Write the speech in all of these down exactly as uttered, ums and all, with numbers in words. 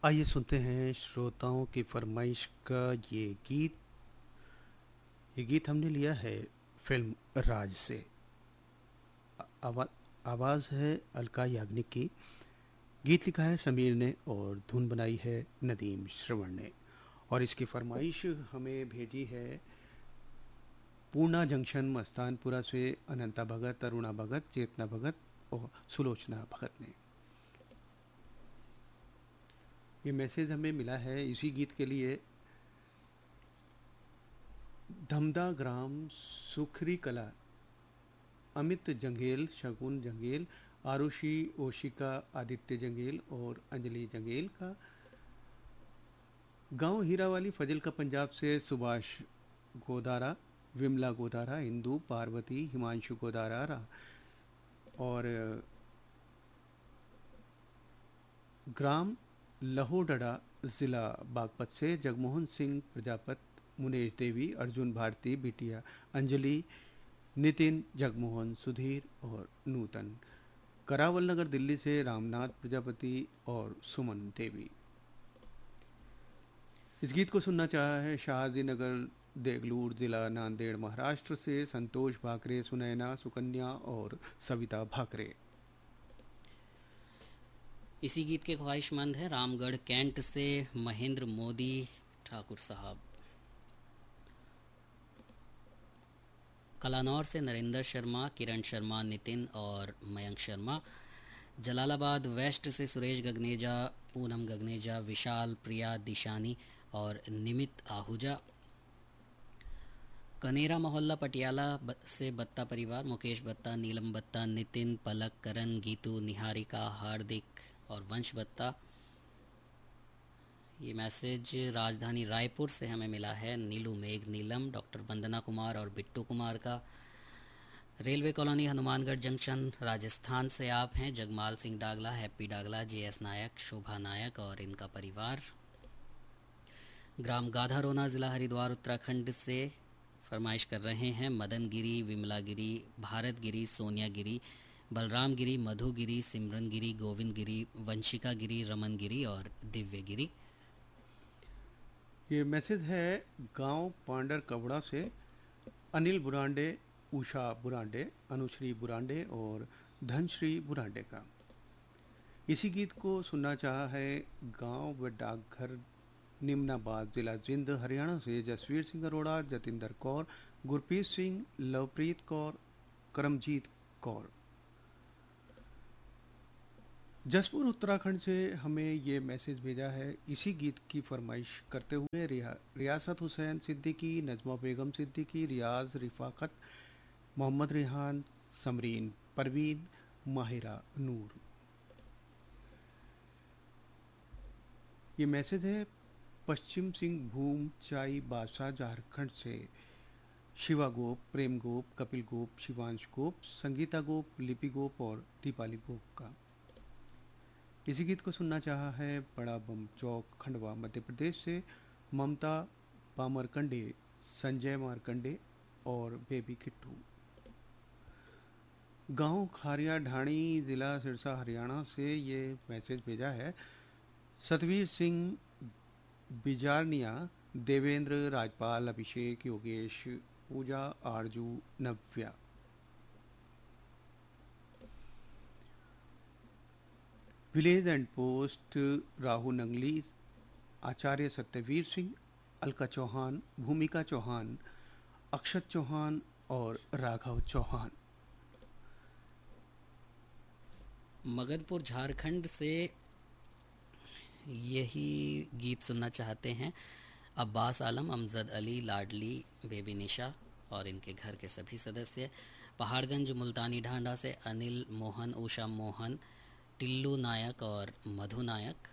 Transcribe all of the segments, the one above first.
आइए सुनते हैं श्रोताओं की फरमाइश का ये गीत। ये गीत हमने लिया है फिल्म राज से। आवा, आवाज़ है अलका याग्निक की। गीत लिखा है समीर ने और धुन बनाई है नदीम श्रवण ने। और इसकी फरमाइश हमें भेजी है पूर्णा जंक्शन मस्तानपुरा से अनंता भगत, अरुणा भगत, चेतना भगत और सुलोचना भगत ने। ये मैसेज हमें मिला है इसी गीत के लिए। धमदा ग्राम सुखरी कला, अमित जंगेल, शगुन जंगेल, आरुषि ओशिका, आदित्य जंगेल और अंजलि जंगेल का। गांव हीरावाली फजिल का पंजाब से सुभाष गोदारा, विमला गोदारा, इंदु, पार्वती, हिमांशु गोदारा और ग्राम लहोडड़ा जिला बागपत से जगमोहन सिंह प्रजापत, मुनेश देवी, अर्जुन भारती, बिटिया अंजलि, नितिन, जगमोहन, सुधीर और नूतन। करावल नगर दिल्ली से रामनाथ प्रजापति और सुमन देवी। इस गीत को सुनना चाहा है शाहजी नगर देगलूर जिला नांदेड़ महाराष्ट्र से संतोष भाकरे, सुनैना, सुकन्या और सविता भाकरे। इसी गीत के ख्वाहिशमंद है रामगढ़ कैंट से महेंद्र मोदी ठाकुर साहब। कलानौर से नरेंद्र शर्मा, किरण शर्मा, नितिन और मयंक शर्मा। जलालाबाद वेस्ट से सुरेश गगनेजा, पूनम गगनेजा, विशाल, प्रिया, दिशानी और निमित आहूजा। कनेरा मोहल्ला पटियाला से बत्ता परिवार, मुकेश बत्ता, नीलम बत्ता, नितिन, पलक, करण, गीतू, निहारिका, हार्दिक और वंश बत्ता। ये मैसेज राजधानी रायपुर से हमें मिला है नीलू मेघ, नीलम, डॉक्टर वंदना कुमार और बिट्टू कुमार का। Railway colony Hanumangarh junction Rajasthan से आप हैं जगमाल सिंह डागला, हैप्पी डागला, जे एस नायक, शोभा नायक और इनका परिवार। ग्राम गाधारोना जिला हरिद्वार उत्तराखंड से फरमाइश कर रहे हैं मदन गिरी, विमला गिरी, भारत गिरी, सोनिया गिरी, बलराम गिरी, मधु गिरी, सिमरन गिरी, गोविंद गिरी, वंशिका गिरी, रमन गिरी और दिव्य गिरी। ये मैसेज है गांव पांडर कवड़ा से अनिल बुरांडे, उषा बुरांडे, अनुश्री बुरांडे और धनश्री बुरांडे का। इसी गीत को सुनना चाहा है गांव व डाकघर निम्नाबाद जिला जिंद हरियाणा से जसवीर सिंह अरोड़ा, जतिंदर कौर, गुरप्रीत सिंह, लवप्रीत कौर, करमजीत कौर। जसपुर उत्तराखंड से हमें ये मैसेज भेजा है इसी गीत की फरमाइश करते हुए रिया, रियासत हुसैन सिद्दीकी, नजमा बेगम सिद्दीकी, रियाज, रिफाकत, मोहम्मद रिहान, समरीन, परवीन, माहिरा नूर। ये मैसेज है पश्चिम सिंह भूम चाई बासा झारखंड से शिवा गोप, प्रेम गोप, कपिल गोप, शिवांश गोप, संगीता गोप, लिपि गोप और दीपाली गोप का। इसी गीत को सुनना चाहा है बड़ा बम चौक खंडवा मध्य प्रदेश से ममता पामरकंडे, संजय मारकंडे और बेबी किट्टू। गांव खारिया ढाणी जिला सिरसा हरियाणा से ये मैसेज भेजा है सतवीर सिंह, बिजारनिया, देवेंद्र, राजपाल, अभिषेक, योगेश, पूजा, आरजू, नव्या। Village and post Rahu Nangli, आचार्य सत्यवीर सिंह, अलका चौहान, भूमिका चौहान, अक्षत चौहान और राघव चौहान। मगधपुर झारखंड से यही गीत सुनना चाहते हैं अब्बास आलम, अमजद अली, लाडली, बेबी निशा और इनके घर के सभी सदस्य। पहाड़गंज मुल्तानी ढांडा से अनिल मोहन, उषा मोहन, टिल्लू नायक और मधु नायक।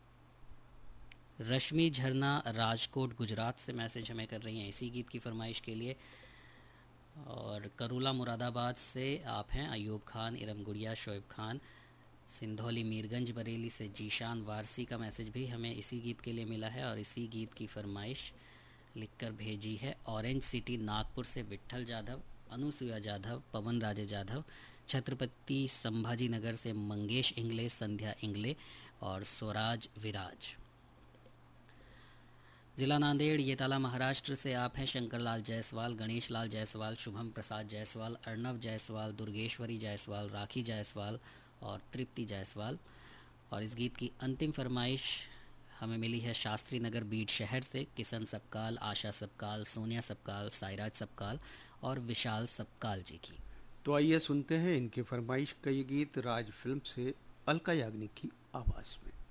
रश्मि झरना राजकोट गुजरात से मैसेज हमें कर रही हैं इसी गीत की फरमाइश के लिए। और करूला मुरादाबाद से आप हैं अयूब खान, इरम गुड़िया, शोएब खान। सिंधौली मीरगंज बरेली से जीशान वारसी का मैसेज भी हमें इसी गीत के लिए मिला है और इसी गीत की फरमाइश लिखकर भेजी है ऑरेंज सिटी नागपुर से विट्ठल जाधव, अनुसुया जाधव, पवन राजे जाधव। छत्रपति संभाजी नगर से मंगेश इंगले, संध्या इंगले और स्वराज विराज। जिला नांदेड़, ये ताला महाराष्ट्र से आप हैं शंकर लाल जायसवाल, गणेश लाल जायसवाल, शुभम प्रसाद जायसवाल, अर्णव जायसवाल, दुर्गेश्वरी जायसवाल, राखी जायसवाल और तृप्ति जायसवाल। और इस गीत की अंतिम फरमाइश हमें मिली है शास्त्री नगर बीट शहर से किशन सबकाल, आशा सबकाल, सोनिया सबकाल, साईराज सबकाल और विशाल सबकाल जी की। तो आइए सुनते हैं इनकी फरमाइश का ये गीत राज फिल्म से अलका याग्निक की आवाज़ में।